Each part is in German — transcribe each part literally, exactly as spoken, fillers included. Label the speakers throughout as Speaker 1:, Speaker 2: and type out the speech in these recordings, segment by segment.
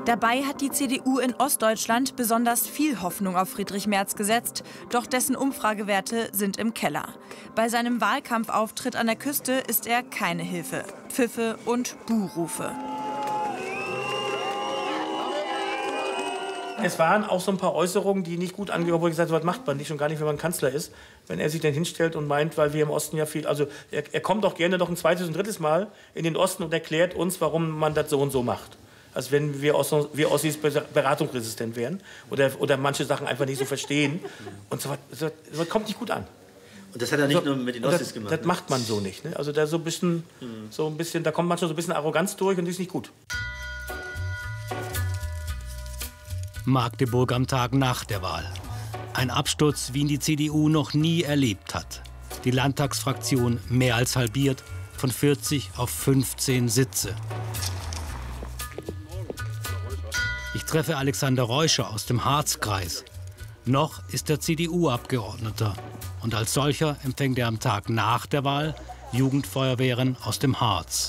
Speaker 1: Dabei hat die C D U in Ostdeutschland besonders viel Hoffnung auf Friedrich Merz gesetzt, doch dessen Umfragewerte sind im Keller. Bei seinem Wahlkampfauftritt an der Küste ist er keine Hilfe. Pfiffe und Buhrufe.
Speaker 2: Es waren auch so ein paar Äußerungen, die nicht gut angekommen, wo ich gesagt habe, was macht man nicht, schon gar nicht, wenn man Kanzler ist. Wenn er sich dann hinstellt und meint, weil wir im Osten ja viel, also er, er kommt auch gerne noch ein zweites und drittes Mal in den Osten und erklärt uns, warum man das so und so macht. Als wenn wir, Ost, wir Ossis beratungsresistent wären oder, oder manche Sachen einfach nicht so verstehen. Und so, so, so kommt nicht gut an.
Speaker 3: Und das hat er nicht
Speaker 2: so,
Speaker 3: nur mit den Ossis
Speaker 2: das,
Speaker 3: gemacht?
Speaker 2: Das
Speaker 3: ne?
Speaker 2: macht man so nicht. Ne? Also da, so ein bisschen, mhm. so ein bisschen, da kommt manchmal so ein bisschen Arroganz durch und die ist nicht gut.
Speaker 4: Magdeburg am Tag nach der Wahl. Ein Absturz, wie ihn die C D U noch nie erlebt hat. Die Landtagsfraktion mehr als halbiert, von vierzig auf fünfzehn Sitze. Ich treffe Alexander Reuscher aus dem Harzkreis. Noch ist er C D U-Abgeordneter. Und als solcher empfängt er am Tag nach der Wahl Jugendfeuerwehren aus dem Harz.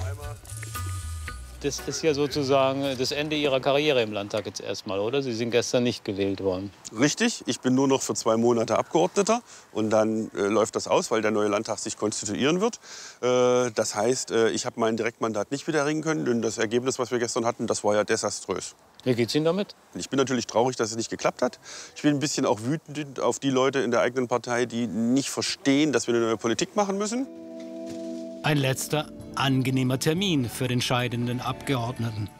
Speaker 5: Das ist ja sozusagen das Ende Ihrer Karriere im Landtag jetzt erstmal, oder? Sie sind gestern nicht gewählt worden.
Speaker 6: Richtig, ich bin nur noch für zwei Monate Abgeordneter und dann äh, läuft das aus, weil der neue Landtag sich konstituieren wird. Äh, das heißt, äh, ich habe mein Direktmandat nicht wieder erringen können, denn das Ergebnis, was wir gestern hatten, das war ja desaströs.
Speaker 5: Wie geht's Ihnen damit?
Speaker 6: Ich bin natürlich traurig, dass es nicht geklappt hat. Ich bin ein bisschen auch wütend auf die Leute in der eigenen Partei, die nicht verstehen, dass wir eine neue Politik machen müssen.
Speaker 4: Ein letzter angenehmer Termin für den scheidenden Abgeordneten.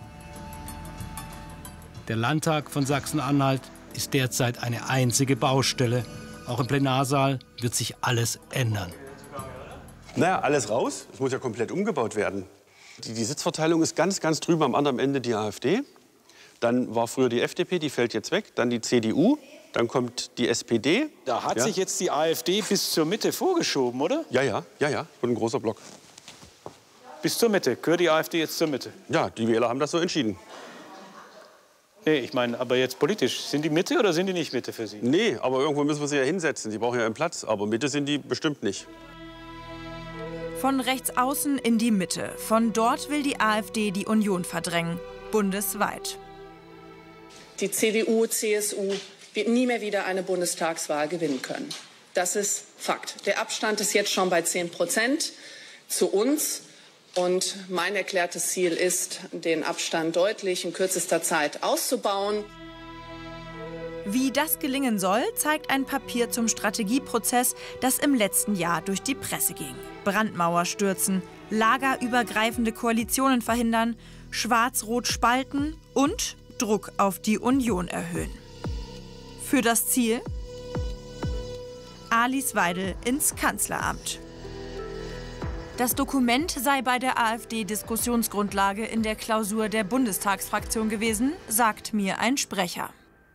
Speaker 4: Der Landtag von Sachsen-Anhalt ist derzeit eine einzige Baustelle. Auch im Plenarsaal wird sich alles ändern.
Speaker 6: Naja, alles raus. Es muss ja komplett umgebaut werden. Die, die Sitzverteilung ist ganz, ganz drüben am anderen Ende die AfD. Dann war früher die F D P, die fällt jetzt weg. Dann die C D U. Dann kommt die S P D.
Speaker 5: Da hat
Speaker 6: ja.
Speaker 5: sich jetzt die AfD bis zur Mitte vorgeschoben, oder?
Speaker 6: Ja, ja, ja, ja. Und ein großer Block.
Speaker 5: Bis zur Mitte. Gehört die AfD jetzt zur Mitte?
Speaker 6: Ja, die Wähler haben das so entschieden.
Speaker 5: Nee, ich meine, aber jetzt politisch. Sind die Mitte oder sind die nicht Mitte für Sie?
Speaker 6: Nee, aber irgendwo müssen wir sie ja hinsetzen. Die brauchen ja einen Platz. Aber Mitte sind die bestimmt nicht.
Speaker 1: Von rechts außen in die Mitte. Von dort will die AfD die Union verdrängen. Bundesweit.
Speaker 7: Die C D U, C S U wird nie mehr wieder eine Bundestagswahl gewinnen können. Das ist Fakt. Der Abstand ist jetzt schon bei zehn Prozent zu uns. Und mein erklärtes Ziel ist, den Abstand deutlich in kürzester Zeit auszubauen.
Speaker 1: Wie das gelingen soll, zeigt ein Papier zum Strategieprozess, das im letzten Jahr durch die Presse ging. Brandmauer stürzen, lagerübergreifende Koalitionen verhindern, Schwarz-Rot spalten und Druck auf die Union erhöhen. Für das Ziel Alice Weidel ins Kanzleramt. Das Dokument sei bei der AfD Diskussionsgrundlage in der Klausur der Bundestagsfraktion gewesen, sagt mir ein Sprecher.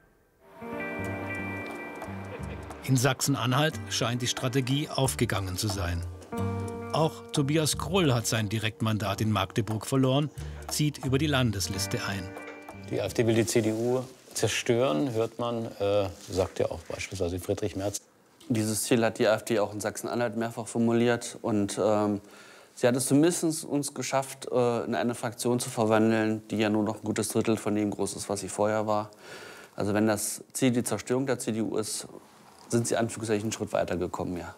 Speaker 4: In Sachsen-Anhalt scheint die Strategie aufgegangen zu sein. Auch Tobias Krull hat sein Direktmandat in Magdeburg verloren, zieht über die Landesliste ein.
Speaker 5: Die AfD will die C D U zerstören, hört man, äh, sagt ja auch beispielsweise Friedrich Merz.
Speaker 8: Dieses Ziel hat die AfD auch in Sachsen-Anhalt mehrfach formuliert. Und ähm, sie hat es zumindest uns geschafft, äh, in eine Fraktion zu verwandeln, die ja nur noch ein gutes Drittel von dem groß ist, was sie vorher war. Also wenn das Ziel die Zerstörung der C D U ist, sind sie anführungszeichen einen Schritt weitergekommen, ja.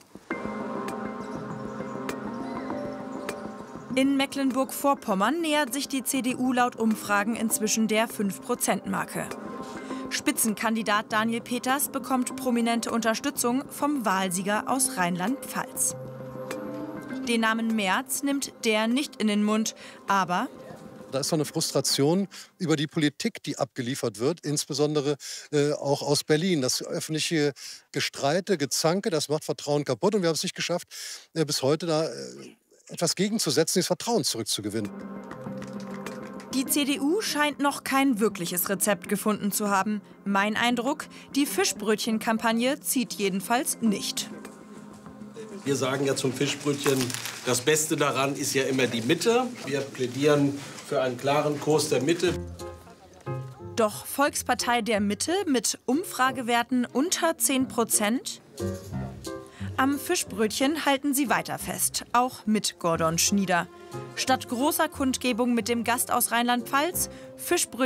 Speaker 1: In Mecklenburg-Vorpommern nähert sich die C D U laut Umfragen inzwischen der fünf Prozent Marke. Spitzenkandidat Daniel Peters bekommt prominente Unterstützung vom Wahlsieger aus Rheinland-Pfalz. Den Namen Merz nimmt der nicht in den Mund, aber
Speaker 9: da ist so eine Frustration über die Politik, die abgeliefert wird, insbesondere äh, auch aus Berlin. Das öffentliche Gestreite, Gezanke, das macht Vertrauen kaputt. Und wir haben es nicht geschafft, äh, bis heute da äh, etwas gegenzusetzen, das Vertrauen zurückzugewinnen.
Speaker 1: Die C D U scheint noch kein wirkliches Rezept gefunden zu haben. Mein Eindruck, die Fischbrötchen-Kampagne zieht jedenfalls nicht.
Speaker 10: Wir sagen ja zum Fischbrötchen, das Beste daran ist ja immer die Mitte. Wir plädieren für einen klaren Kurs der Mitte.
Speaker 1: Doch Volkspartei der Mitte mit Umfragewerten unter zehn Prozent? Am Fischbrötchen halten sie weiter fest, auch mit Gordon Schnieder. Statt großer Kundgebung mit dem Gast aus Rheinland-Pfalz, Fischbrötchen